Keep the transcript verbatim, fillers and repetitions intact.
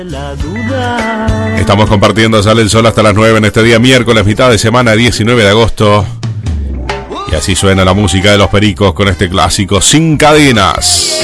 Estamos compartiendo Sale el Sol hasta las nueve en este día miércoles, mitad de semana, diecinueve de agosto. Y así suena la música de Los Pericos con este clásico Sin Cadenas.